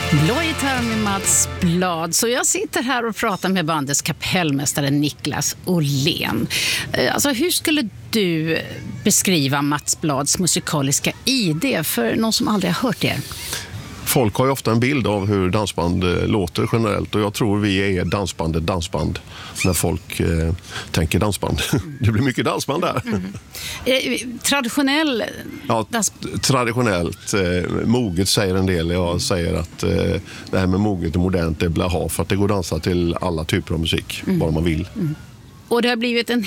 Blå gitarr med Mats Blad. Så jag sitter här och pratar med bandets kapellmästare Niklas Åhlén. Alltså, hur skulle du beskriva Mats Blads musikaliska ID för någon som aldrig har hört er? Folk har ju ofta en bild av hur dansband låter generellt, och jag tror vi är dansband när folk tänker dansband. Det blir mycket dansband där. Traditionell? Ja, traditionellt. Moget säger en del. Jag säger att det här med moget och modernt, det blir ha, för att det går att dansa till alla typer av musik, bara man vill. Och det har blivit en